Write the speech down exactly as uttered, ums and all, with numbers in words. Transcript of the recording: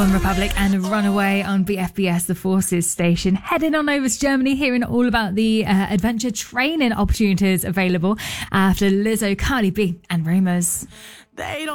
Republic and Runaway on B F B S, the Forces station. Heading on over to Germany, hearing all about the uh, adventure training opportunities available after Lizzo, Cardi B and Rumors. They don't